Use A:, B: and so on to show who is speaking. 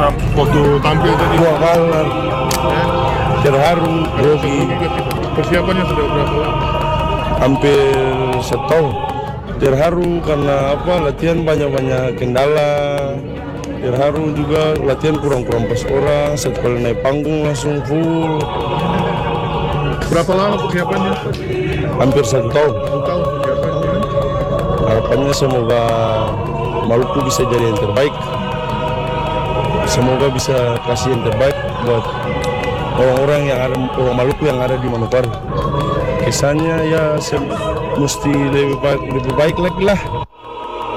A: waktu tampil tadi?
B: 2 kalah,
A: Ya.
B: terharu, grogi,
A: Persiapannya sudah berapa lama?
B: hampir setahun. Terharu karena latihan banyak-banyak kendala. Terharu juga latihan kurang-kurang pas orang, setelah naik panggung langsung full.
A: Berapa lama persiapannya?
B: Hampir 1 tahun.
A: 1 tahun persiapannya.
B: Harapannya semoga Maluku bisa jadi yang terbaik. Semoga bisa kasih yang terbaik buat orang-orang yang ada, orang Maluku yang ada di Manokwari. Kesannya ya mesti lebih baik lagi lah.